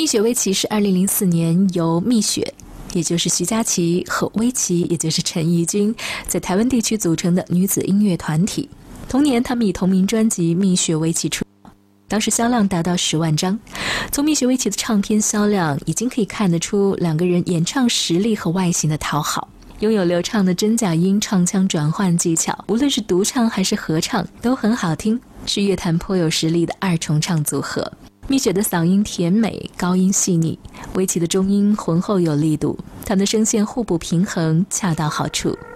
蜜雪薇琪是2004年由蜜雪，也就是徐佳琪和薇琪，也就是陈怡君，在台湾地区组成的女子音乐团体。同年，他们以同名专辑《蜜雪薇琪》出道，当时销量达到10万张。从蜜雪薇琪的唱片销量，已经可以看得出两个人演唱实力和外形的讨好。拥有流畅的真假音唱腔转换技巧，无论是独唱还是合唱都很好听，是乐坛颇有实力的二重唱组合。蜜雪的嗓音甜美，高音细腻，薇琪的中音浑厚有力度，他们的声线互补平衡，恰到好处。